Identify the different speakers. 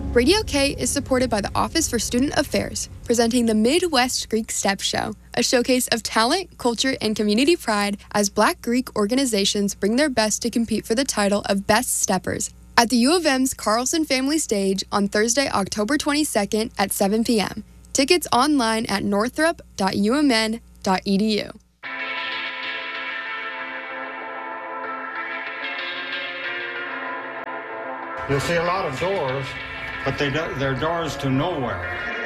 Speaker 1: Radio K is supported by the Office for Student Affairs, presenting the Midwest Greek Step Show, a showcase of talent, culture, and community pride as Black Greek organizations bring their best to compete for the title of Best Steppers at the U of M's Carlson Family Stage on Thursday, October 22nd at 7 p.m. Tickets online at northrop.umn.edu.
Speaker 2: You'll see a lot of doors, but they're doors to nowhere.